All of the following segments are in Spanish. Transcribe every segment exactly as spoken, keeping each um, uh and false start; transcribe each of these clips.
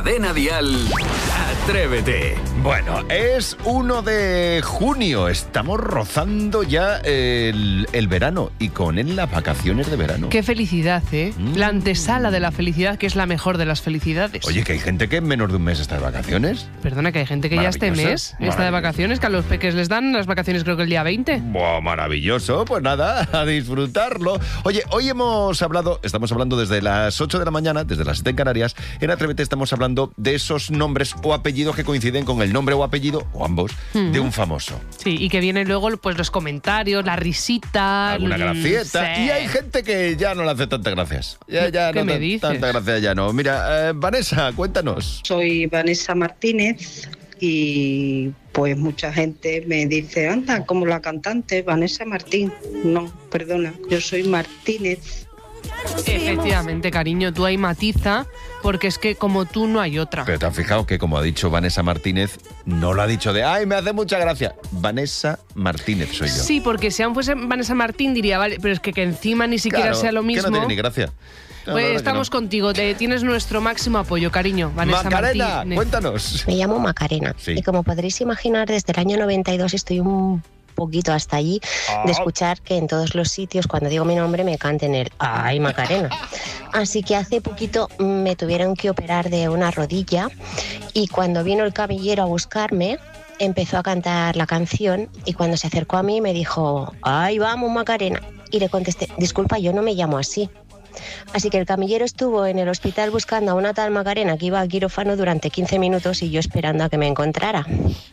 Cadena Dial, Atrévete. Bueno, es uno de junio, estamos rozando ya el, el verano y con él las vacaciones de verano. Qué felicidad, ¿eh? Mm. La antesala de la felicidad, que es la mejor de las felicidades. Oye, que hay gente que en menos de un mes está de vacaciones. Perdona, que hay gente que ya este mes está de vacaciones, que a los peques les dan las vacaciones creo que el día veinte. Buah, maravilloso, pues nada, a disfrutarlo. Oye, hoy hemos hablado, estamos hablando desde las ocho de la mañana, desde las siete en Canarias, en Atrévete estamos hablando de esos nombres o apellidos que coinciden con el nombre o apellido, o ambos, mm. de un famoso. Sí, y que vienen luego pues los comentarios, la risita, alguna gracieta. Sí. Y hay gente que ya no le hace tantas gracias. Ya, ya ¿Qué no me t- dices? Tanta gracia ya no. Mira, eh, Vanessa, cuéntanos. Soy Vanessa Martínez y pues mucha gente me dice, anda, como la cantante Vanessa Martín. No, perdona, yo soy Martínez. Efectivamente, cariño, tú ahí matiza, porque es que como tú no hay otra. Pero te has fijado que, como ha dicho Vanessa Martínez, no lo ha dicho de, ay, me hace mucha gracia. Vanessa Martínez soy yo. Sí, porque si aún fuese Vanessa Martín diría, vale, pero es que, que encima ni siquiera claro, sea lo mismo. Que no tiene ni gracia. No, pues estamos no. contigo, te, tienes nuestro máximo apoyo, cariño, Vanessa Macarena, Martínez. Cuéntanos. Me llamo Macarena sí. y como podréis imaginar, desde el año noventa y dos estoy un poquito hasta allí oh. de escuchar que en todos los sitios cuando digo mi nombre me canten el ay Macarena. Así que hace poquito me tuvieron que operar de una rodilla y cuando vino el camillero a buscarme empezó a cantar la canción y cuando se acercó a mí me dijo ay vamos Macarena y le contesté disculpa yo no me llamo así. Así que el camillero estuvo en el hospital buscando a una tal Macarena que iba al quirófano durante quince minutos y yo esperando a que me encontrara.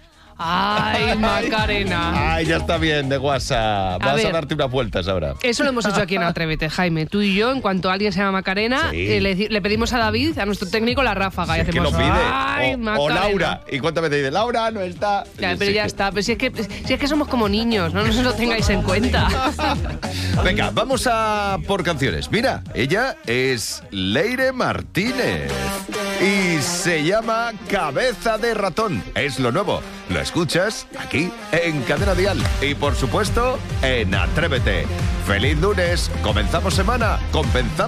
¡Ay, Macarena! ¡Ay, ya está bien de WhatsApp! Vas a, ver, a darte unas vueltas ahora. Eso lo hemos hecho aquí en Atrévete, Jaime. Tú y yo, en cuanto alguien se llama Macarena, sí. eh, le, le pedimos a David, a nuestro técnico, la ráfaga. Si y es hacemos, que lo pide. ¡ay, o, Macarena! O Laura. ¿Y cuántas veces dice, Laura no está? Ya, pero sí, ya que... está. Pero si es, que, si es que somos como niños, no nos lo tengáis en cuenta. Venga, vamos a por canciones. Mira, ella es Leire Martínez y se llama Cabeza de Ratón. Es lo nuevo. Lo escuchas aquí en Cadena Dial y por supuesto en Atrévete. ¡Feliz lunes! Comenzamos semana, compensamos.